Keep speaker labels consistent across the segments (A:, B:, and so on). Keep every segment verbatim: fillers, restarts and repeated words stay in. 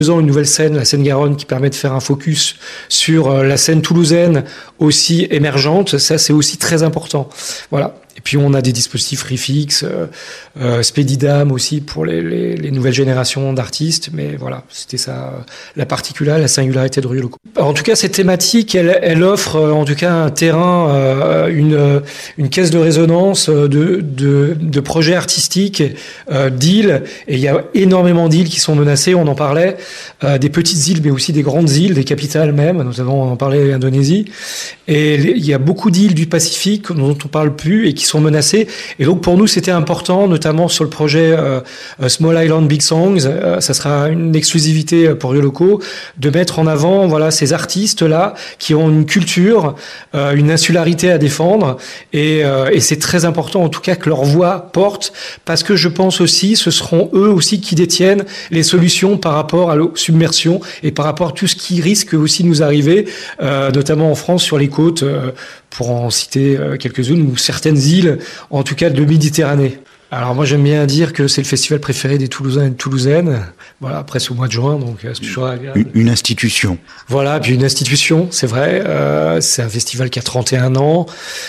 A: une nouvelle scène, la Seine-Garonne, qui permet de faire un focus sur la scène toulousaine aussi émergente. Ça, c'est aussi très important. Voilà. Et puis on a des dispositifs Refix, euh, euh, Spedidam aussi pour les, les, les nouvelles générations d'artistes. Mais voilà, c'était ça la particularité, la singularité de Rieux Locaux. En tout cas, cette thématique, elle, elle offre en tout cas un terrain, euh, une, une caisse de résonance de, de, de projets artistiques, euh, d'îles. Et il y a énormément d'îles qui sont menacées. On en parlait, euh, des petites îles, mais aussi des grandes îles, des capitales même. Nous avons en parlé l'Indonésie. Et il y a beaucoup d'îles du Pacifique dont on parle plus et qui sont menacées. Et donc pour nous, c'était important, notamment sur le projet euh, Small Island Big Songs. Euh, ça sera une exclusivité pour Rieux Locaux, de mettre en avant voilà ces artistes là qui ont une culture, euh, une insularité à défendre. Et, euh, et c'est très important en tout cas que leur voix porte, parce que je pense aussi, ce seront eux aussi qui détiennent les solutions par rapport à la submersion et par rapport à tout ce qui risque aussi de nous arriver, euh, notamment en France sur les côtes. Euh, pour en citer quelques-unes, ou certaines îles, en tout cas de Méditerranée. Alors moi j'aime bien dire que c'est le festival préféré des Toulousains et des Toulousaines. Voilà, après c'est au mois de juin, donc c'est toujours agréable.
B: Une, une institution.
A: Voilà, puis une institution, c'est vrai. Euh, c'est un festival qui a trente et un ans,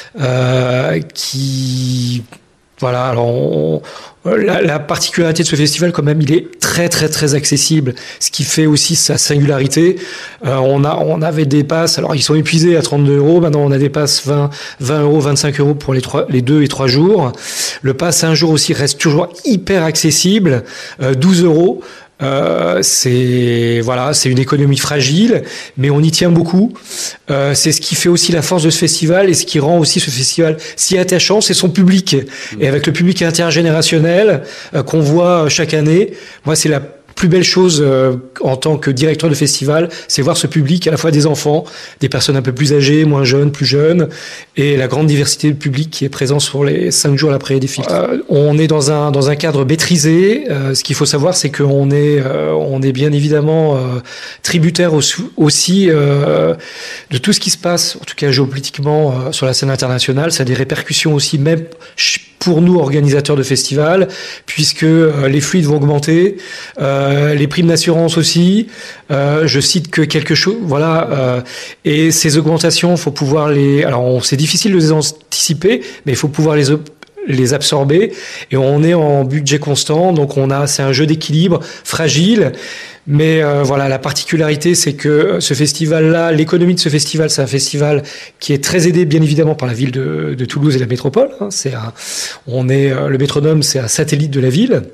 A: euh, qui... Voilà, alors on, la, la particularité de ce festival, quand même, il est très très très accessible, ce qui fait aussi sa singularité. Euh, on a on avait des passes, alors ils sont épuisés à trente-deux euros, maintenant on a des passes vingt euros, vingt-cinq euros pour les trois, les deux et trois jours. Le pass un jour aussi reste toujours hyper accessible, euh, douze euros. Euh, c'est voilà, c'est une économie fragile, mais on y tient beaucoup. Euh, c'est ce qui fait aussi la force de ce festival et ce qui rend aussi ce festival si attachant, c'est son public. Et avec le public intergénérationnel euh, qu'on voit chaque année, moi c'est la plus belle chose euh, en tant que directeur de festival, c'est voir ce public, à la fois des enfants, des personnes un peu plus âgées, moins jeunes, plus jeunes, et la grande diversité de public qui est présent sur les cinq jours après des filtres. Euh, on est dans un dans un cadre maîtrisé. Euh, ce qu'il faut savoir, c'est qu'on est euh, on est bien évidemment euh, tributaire aussi, aussi euh, de tout ce qui se passe, en tout cas géopolitiquement euh, sur la scène internationale. Ça a des répercussions aussi, même pour nous organisateurs de festivals, puisque euh, les fluides vont augmenter. Euh, Euh, les primes d'assurance aussi. Euh, je cite que quelque chose, voilà. Euh, et ces augmentations, faut pouvoir les. Alors, on, c'est difficile de les anticiper, mais il faut pouvoir les les absorber. Et on est en budget constant, donc on a, c'est un jeu d'équilibre fragile. Mais euh, voilà, la particularité, c'est que ce festival-là, l'économie de ce festival, c'est un festival qui est très aidé, bien évidemment, par la ville de, de Toulouse et la métropole. Hein. C'est un, on est le Métronome, c'est un satellite de la ville.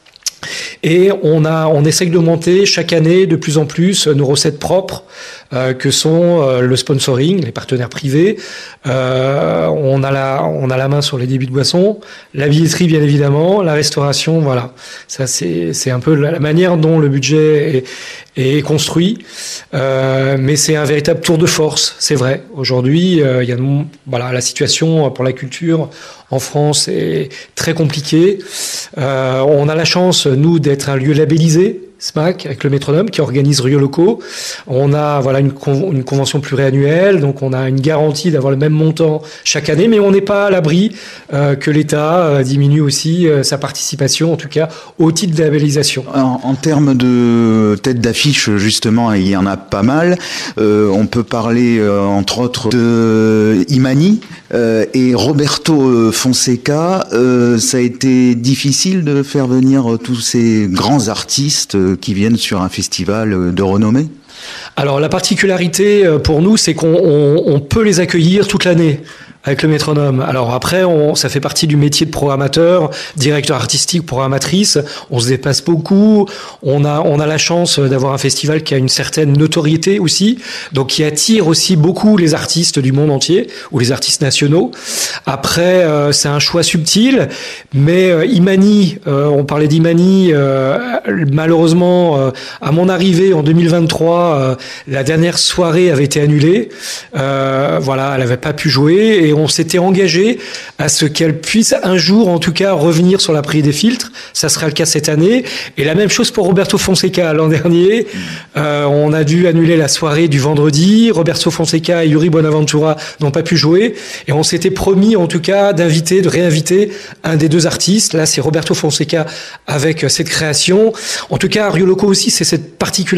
A: Et on a, on essaye d'augmenter chaque année de plus en plus nos recettes propres, euh, que sont euh, le sponsoring, les partenaires privés. Euh, on a la, on a la main sur les débits de boissons, la billetterie bien évidemment, la restauration. Voilà, ça c'est, c'est un peu la manière dont le budget est, est construit. Euh, mais c'est un véritable tour de force, c'est vrai. Aujourd'hui, euh, il y a, voilà, la situation pour la culture en France est très compliquée. Euh, on a la chance, nous, d'être un lieu labellisé, S M A C, avec le Métronome, qui organise Rieux Locaux. On a voilà une, con- une convention pluriannuelle, donc on a une garantie d'avoir le même montant chaque année, mais on n'est pas à l'abri euh, que l'État euh, diminue aussi euh, sa participation, en tout cas au titre de labellisation.
B: En, en termes de tête d'affiche, justement, il y en a pas mal. Euh, on peut parler, euh, entre autres, de Imani euh, et Roberto Fonseca. Euh, ça a été difficile de faire venir euh, tous ces grands artistes euh, qui viennent sur un festival de renommée?
A: Alors la particularité pour nous, c'est qu'on on, on peut les accueillir toute l'année avec le Métronome. Alors après, on, ça fait partie du métier de programmateur, directeur artistique, programmatrice. On se dépasse beaucoup. On a, on a la chance d'avoir un festival qui a une certaine notoriété aussi, donc qui attire aussi beaucoup les artistes du monde entier ou les artistes nationaux. Après, euh, c'est un choix subtil, mais euh, Imani, euh, on parlait d'Imani, euh, malheureusement, euh, à mon arrivée en deux mille vingt-trois, euh, la dernière soirée avait été annulée. Euh, voilà, elle n'avait pas pu jouer. et on s'était engagé à ce qu'elle puisse un jour, en tout cas, revenir sur la prairie des filtres. Ça sera le cas cette année. Et la même chose pour Roberto Fonseca. L'an dernier, euh, on a dû annuler la soirée du vendredi. Roberto Fonseca et Yuri Bonaventura n'ont pas pu jouer. Et on s'était promis, en tout cas, d'inviter, de réinviter un des deux artistes. Là, c'est Roberto Fonseca avec cette création. En tout cas, Rio Loco aussi, c'est cette particularité